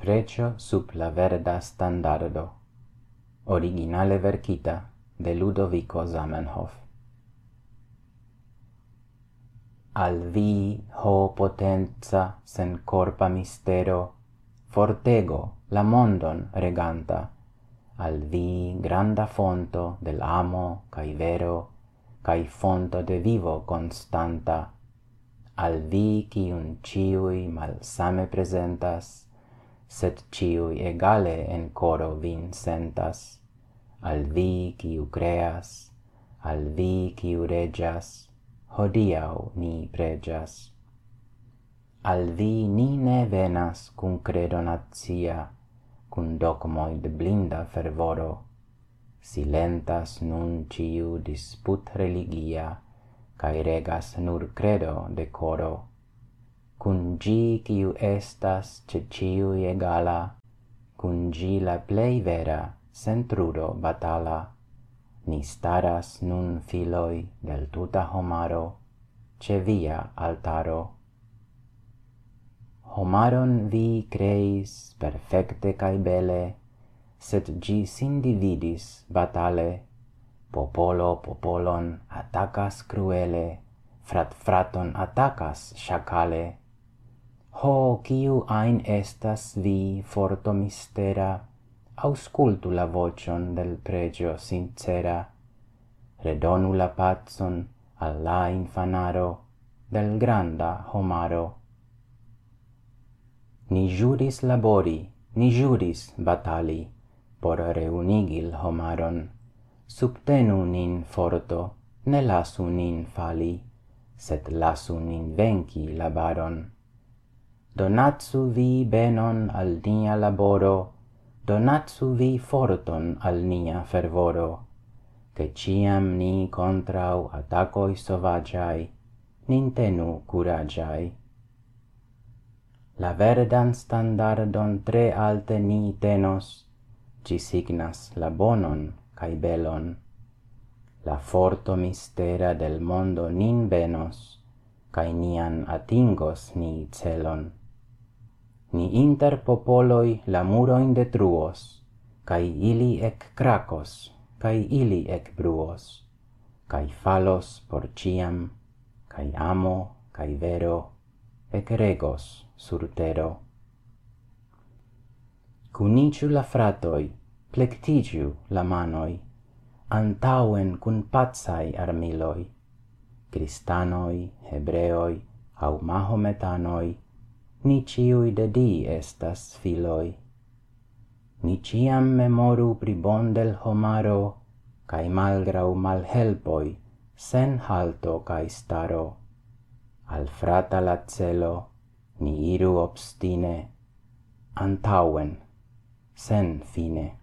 Reĝo sub la verda standardo, originale verkita de Ludovico Zamenhof. Al vi, ho potenza sen corpa mistero, fortego la mondon reganta, al vi granda fonto del amo cae vero, cae fonto de vivo constanta, al vi quiun ciui malsame presentas, sed ciui egale en coro vin sentas, al vi quiu creas, al vi quiu regias, hodiau ni pregias. Al vi ni ne venas cum credo natia, cum dogmoi de blinda fervoro, silentas nun ciu disput religia, cae regas nur credo decoro, cum gi quiu estas ce ciui egala, cum gi la plei vera, sentrudo batala, ni staras nun filoi del tuta homaro, ce via altaro. Homaron vi creis perfecte cae bele, sed gi sin dividis batale, popolo popolon attacas cruele, frat fraton attacas shacale. Ho, quiu ain estas vi forto mistera, auscultu la vocion del pregio sincera, redonu la pacon al la infanaro del granda homaro. Ni juris labori, ni juris batali, por reunigil homaron, subtenu nin forto, ne lasu nin fali, sed lasu nin venci la baron. Donatsu vi benon al nia laboro, donatsu vi forton al nia fervoro, che ciam ni contrau attacoi sovagiai, nin tenu curagiai. La verdan standardon tre alte ni tenos, ci signas la bonon cae belon. La forto mistera del mondo nin venos, cae nian atingos ni celon. Ni inter popoloi la muroin detruos, cae ili ec cracos, cae ili ec bruos, cae falos por ciam, cae amo, cae vero, ec regos sur tero. Cuniciu la fratoi, plectigiu la manoi, antauen cun pazai armiloi, Cristanoi, Hebreoi, au Mahometanoi, ni ciui de di estas filoi. Ni ciam memoru pri bon del homaro, cae malgrau malhelpoi, sen halto cae staro. Al frata la celo, ni iru obstine, antauen, sen fine.